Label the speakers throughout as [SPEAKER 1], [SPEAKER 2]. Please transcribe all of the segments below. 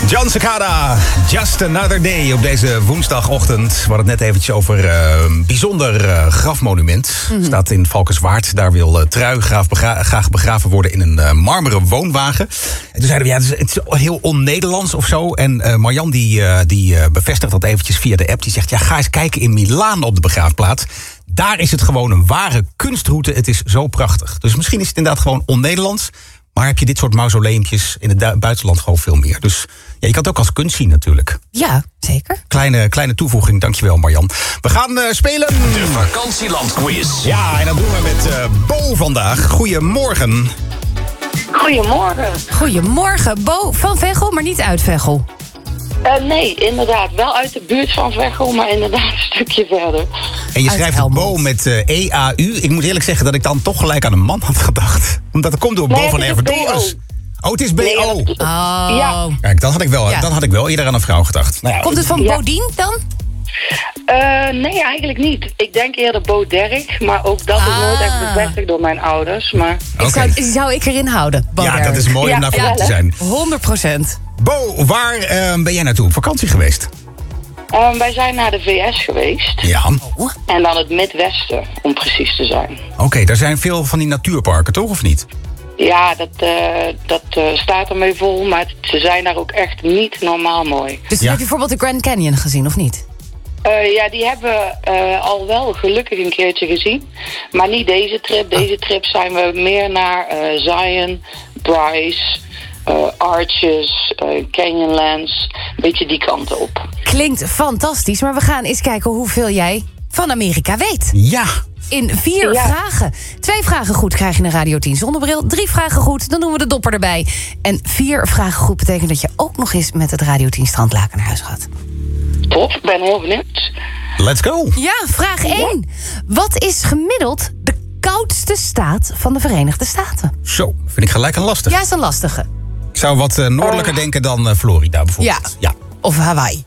[SPEAKER 1] Jon Secada, Just Another Day op deze woensdagochtend. We hadden het net eventjes over een bijzonder grafmonument. Staat in Valkenswaard. Daar wil Trui graag begraven worden in een marmeren woonwagen. En toen zeiden we, het is heel on-Nederlands of zo. En Marjan die bevestigt dat eventjes via de app. Die zegt, ga eens kijken in Milaan op de begraafplaats. Daar is het gewoon een ware kunstroute. Het is zo prachtig. Dus misschien is het inderdaad gewoon on-Nederlands. Maar heb je dit soort mausoleumpjes in het buitenland gewoon veel meer. Dus je kan het ook als kunst zien natuurlijk.
[SPEAKER 2] Ja, zeker.
[SPEAKER 1] Kleine toevoeging, dankjewel Marjan. We gaan spelen...
[SPEAKER 3] De vakantielandquiz.
[SPEAKER 1] Ja, en dat doen we met Bo vandaag. Goedemorgen.
[SPEAKER 4] Goedemorgen.
[SPEAKER 2] Goedemorgen, Bo van Veghel, maar niet uit Veghel.
[SPEAKER 4] Nee, inderdaad. Wel uit de buurt van Veghel, maar inderdaad een stukje verder.
[SPEAKER 1] En je
[SPEAKER 2] Uit
[SPEAKER 1] schrijft
[SPEAKER 2] Helmond.
[SPEAKER 1] Bo met E-A-U. Ik moet eerlijk zeggen dat ik dan toch gelijk aan een man had gedacht. Omdat het komt door Bo van
[SPEAKER 4] het is
[SPEAKER 1] Ervedorus. Oh, het is B-O.
[SPEAKER 4] Nee, Ja.
[SPEAKER 1] Kijk, dan
[SPEAKER 2] Ja.
[SPEAKER 1] had ik wel eerder aan een vrouw gedacht. Nou ja,
[SPEAKER 2] Komt het van
[SPEAKER 4] Ja.
[SPEAKER 2] Bodien dan?
[SPEAKER 4] Nee, eigenlijk niet. Ik denk eerder Boderk, maar ook dat is nooit echt bevestigd door mijn ouders. Maar
[SPEAKER 1] Oké.
[SPEAKER 2] Zou ik erin houden,
[SPEAKER 1] Ja, dat is mooi om
[SPEAKER 4] Ja,
[SPEAKER 1] naar voor
[SPEAKER 4] ja,
[SPEAKER 1] te zijn.
[SPEAKER 2] 100%.
[SPEAKER 1] Bo, waar ben jij naartoe op vakantie geweest?
[SPEAKER 4] wij zijn naar de VS geweest.
[SPEAKER 1] Ja.
[SPEAKER 4] En dan het Midwesten, om precies te zijn.
[SPEAKER 1] Oké, daar zijn veel van die natuurparken, toch? Of niet?
[SPEAKER 4] Ja, dat staat ermee vol, maar ze zijn daar ook echt niet normaal mooi.
[SPEAKER 2] Dus
[SPEAKER 1] Ja.
[SPEAKER 2] heb je bijvoorbeeld de Grand Canyon gezien, of niet?
[SPEAKER 4] Ja, die hebben we al wel gelukkig een keertje gezien. Maar niet deze trip. Deze trip zijn we meer naar Zion, Bryce, Arches, Canyonlands. Een beetje die kant op.
[SPEAKER 2] Klinkt fantastisch, maar we gaan eens kijken hoeveel jij van Amerika weet.
[SPEAKER 1] Ja.
[SPEAKER 2] In 4
[SPEAKER 4] Ja.
[SPEAKER 2] vragen. 2 vragen goed krijg je een Radio 10 zonnebril. 3 vragen goed, dan doen we de dopper erbij. En 4 vragen goed betekent dat je ook nog eens met het Radio 10 strandlaken naar huis gaat.
[SPEAKER 4] Top, ik ben heel benieuwd.
[SPEAKER 1] Let's go.
[SPEAKER 2] Ja, vraag 1. Wat is gemiddeld de koudste staat van de Verenigde Staten?
[SPEAKER 1] Zo, vind ik gelijk een lastig.
[SPEAKER 2] Ja, is een lastige.
[SPEAKER 1] Ik zou wat noordelijker denken dan Florida bijvoorbeeld.
[SPEAKER 2] Ja. Of Hawaii.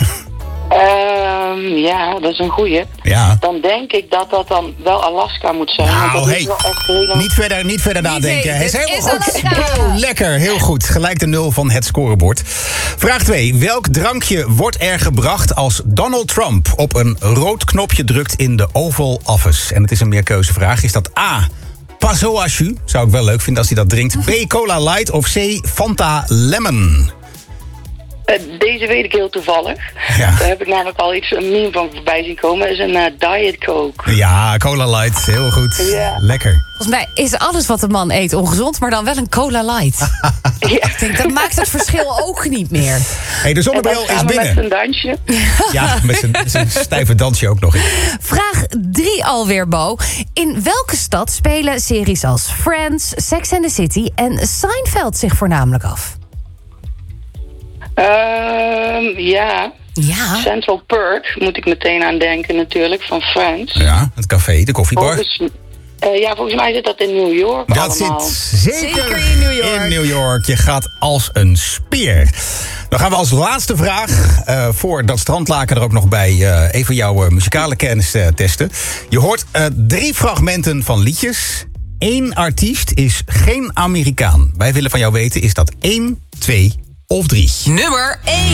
[SPEAKER 4] Ja, dat is een goeie.
[SPEAKER 1] Ja.
[SPEAKER 4] Dan denk ik dat dat dan wel Alaska moet zijn. want
[SPEAKER 1] Nou,
[SPEAKER 4] dat
[SPEAKER 1] hey.
[SPEAKER 4] is wel echt heel...
[SPEAKER 1] Niet verder nadenken.
[SPEAKER 2] weten,
[SPEAKER 1] Hij is
[SPEAKER 2] het
[SPEAKER 1] helemaal
[SPEAKER 2] is
[SPEAKER 1] goed.
[SPEAKER 2] Alaska.
[SPEAKER 1] Bo, lekker, heel goed. Gelijk de 0 van het scorebord. Vraag 2. Welk drankje wordt er gebracht als Donald Trump op een rood knopje drukt in de Oval Office? En het is een meerkeuzevraag. Is dat A, Pasoa Jus? Zou ik wel leuk vinden als hij dat drinkt. B, Cola Light of C, Fanta Lemon?
[SPEAKER 4] Deze weet ik heel toevallig.
[SPEAKER 1] Ja.
[SPEAKER 4] Daar heb ik namelijk al iets een meme van voorbij zien komen. Dat is een Diet Coke.
[SPEAKER 1] Ja, Cola Light. Heel goed.
[SPEAKER 4] Ja.
[SPEAKER 1] Lekker.
[SPEAKER 2] Volgens mij is alles wat een man eet ongezond, maar dan wel een Cola Light.
[SPEAKER 4] Ja.
[SPEAKER 2] Ik denk, dat maakt het verschil ook niet meer.
[SPEAKER 1] Hey, de
[SPEAKER 4] En
[SPEAKER 1] zonnebril
[SPEAKER 4] dan
[SPEAKER 1] is
[SPEAKER 4] gaan we met
[SPEAKER 1] binnen.
[SPEAKER 4] een dansje.
[SPEAKER 1] Ja, met zijn stijve dansje ook nog in.
[SPEAKER 2] Vraag 3 alweer, Bo. In welke stad spelen series als Friends, Sex and the City en Seinfeld zich voornamelijk af?
[SPEAKER 4] Ja.
[SPEAKER 2] Ja.
[SPEAKER 4] Central Perk moet ik meteen aan denken natuurlijk, van Friends.
[SPEAKER 1] Ja, het café, de koffiebar.
[SPEAKER 4] Volgens mij zit dat in New York
[SPEAKER 1] Dat
[SPEAKER 4] allemaal.
[SPEAKER 1] zit zeker
[SPEAKER 2] in New York.
[SPEAKER 1] in New York. Je gaat als een speer. Dan gaan we als laatste vraag, voor dat strandlaken er ook nog bij, even jouw muzikale kennis testen. Je hoort 3 fragmenten van liedjes. 1 artiest is geen Amerikaan. Wij willen van jou weten, is dat 1, 2 of 3?
[SPEAKER 5] Nummer 1.